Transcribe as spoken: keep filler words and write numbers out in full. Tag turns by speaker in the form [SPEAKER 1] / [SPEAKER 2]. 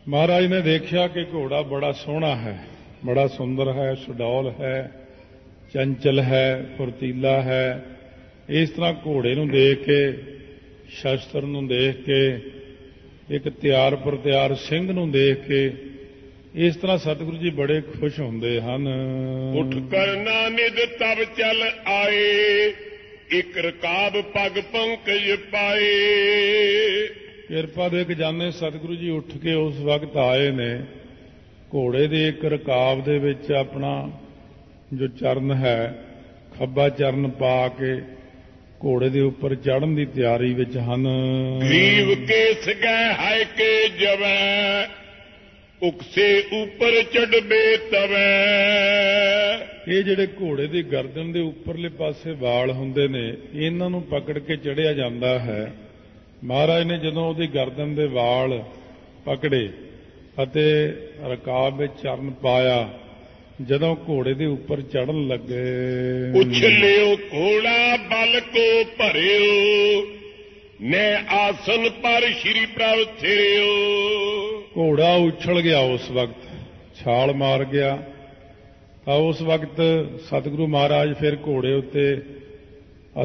[SPEAKER 1] ਮਹਾਰਾਜ ਨੇ ਦੇਖਿਆ ਕਿ ਘੋੜਾ ਬੜਾ ਸੋਹਣਾ ਹੈ, ਬੜਾ ਸੁੰਦਰ ਹੈ, ਸੁਡੌਲ ਹੈ, ਚੰਚਲ ਹੈ, ਫੁਰਤੀਲਾ ਹੈ। ਇਸ ਤਰ੍ਹਾਂ ਘੋੜੇ ਨੂੰ ਦੇਖ ਕੇ, ਸ਼ਸਤਰ ਨੂੰ ਦੇਖ ਕੇ, ਇੱਕ ਤਿਆਰ ਪਰ ਤਿਆਰ ਸਿੰਘ ਨੂੰ ਦੇਖ ਕੇ ਇਸ ਤਰ੍ਹਾਂ ਸਤਿਗੁਰੂ ਜੀ ਬੜੇ ਖੁਸ਼ ਹੁੰਦੇ ਹਨ।
[SPEAKER 2] ਉੱਠ ਕਰਨਾ ਨਿਦ ਤਬ ਚੱਲ ਆਏ, ਇੱਕ ਰਕਾਬ ਪਗ ਪੰਕਜ ਪਾਏ।
[SPEAKER 1] ਕਿਰਪਾ ਦੇ ਖਜ਼ਾਨੇ ਸਤਿਗੁਰੂ ਜੀ ਉੱਠ ਕੇ ਉਸ ਵਕਤ ਆਏ ਨੇ। ਘੋੜੇ ਦੇ ਇੱਕ ਰਕਾਬ ਦੇ ਵਿੱਚ ਆਪਣਾ ਜੋ ਚਰਨ ਹੈ, ਖੱਬਾ ਚਰਨ ਪਾ ਕੇ ਘੋੜੇ ਦੇ ਉੱਪਰ ਚੜ੍ਹਨ ਦੀ ਤਿਆਰੀ ਵਿੱਚ ਹਨ।
[SPEAKER 2] ਗਰੀਬ ਕੇ ਸਗੈ ਹਾਇ ਕੇ ਜਵੈ, ਉਕਸੇ ਉੱਪਰ ਚੜ੍ਹਬੇ ਤਵੈ।
[SPEAKER 1] ਇਹ ਜਿਹੜੇ ਘੋੜੇ ਦੀ ਗਰਦਨ ਦੇ ਉੱਪਰਲੇ ਪਾਸੇ ਵਾਲ ਹੁੰਦੇ ਨੇ, ਇਹਨਾਂ ਨੂੰ ਪਕੜ ਕੇ ਚੜ੍ਹਿਆ ਜਾਂਦਾ ਹੈ। ਮਹਾਰਾਜ ਨੇ ਜਦੋਂ ਉਹਦੀ ਗਰਦਨ ਦੇ ਵਾਲ ਪਕੜੇ ਅਤੇ ਰਕਾਬ ਵਿੱਚ ਚਰਨ ਪਾਇਆ, ਜਦੋਂ ਘੋੜੇ ਦੇ ਉੱਪਰ ਚੜ੍ਹਨ ਲੱਗੇ,
[SPEAKER 2] ਉਛਲਿਓ ਘੋੜਾ ਬਲ ਕੋ ਭਰਿਓ, ਨੇ ਆਸਨ ਪਰ ਸ਼੍ਰੀ ਪ੍ਰਭ ਥਿਰਿਓ।
[SPEAKER 1] ਘੋੜਾ ਉਛਲ ਗਿਆ, ਉਸ ਵਕਤ ਛਾਲ ਮਾਰ ਗਿਆ। ਤਾਂ ਉਸ ਵਕਤ ਸਤਿਗੁਰੂ ਮਹਾਰਾਜ ਫਿਰ ਘੋੜੇ ਉੱਤੇ